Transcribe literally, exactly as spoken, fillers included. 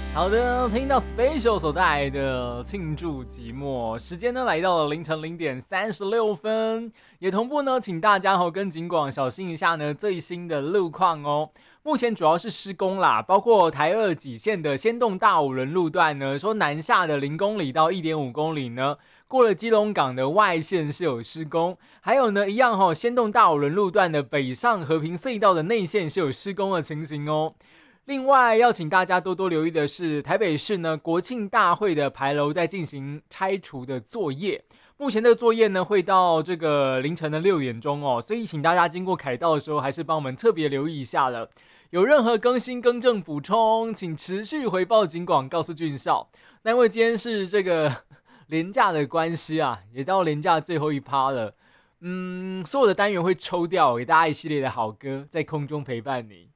好的，听到 Special 所带来的庆祝寂寞，时间呢来到了凌晨零点三十六分，也同步呢，请大家和跟警广小心一下呢最新的路况哦。目前主要是施工啦，包括台二几线的先动大五轮路段呢，说南下的零公里到一点五公里呢，过了基隆港的外线是有施工，还有呢一样哈、哦，先动大五轮路段的北上和平隧道的内线是有施工的情形哦。另外要请大家多多留意的是，台北市呢国庆大会的牌楼在进行拆除的作业，目前的作业呢会到这个凌晨的六点钟哦，所以请大家经过凯道的时候，还是帮我们特别留意一下了。有任何更新、更正、补充，请持续回报警广，告诉俊少。那因为今天是这个连假的关系啊，也到连假最后一趴了，嗯，所有的单元会抽掉，给大家一系列的好歌，在空中陪伴你。